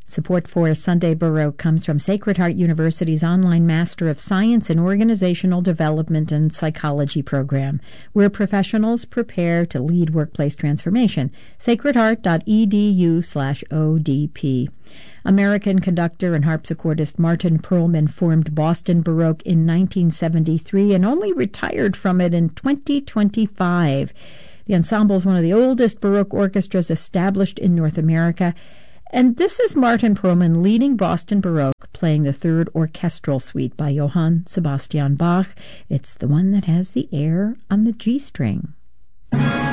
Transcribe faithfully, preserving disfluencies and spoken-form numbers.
Support for Sunday Baroque comes from Sacred Heart University's online Master of Science in Organizational Development and Psychology program, where professionals prepare to lead workplace transformation. sacredheart.edu slash ODP. American conductor and harpsichordist Martin Perlman formed Boston Baroque in nineteen seventy-three and only retired from it in twenty twenty-five. The ensemble is one of the oldest Baroque orchestras established in North America. And this is Martin Perlman leading Boston Baroque, playing the third orchestral suite by Johann Sebastian Bach. It's the one that has the air on the G string.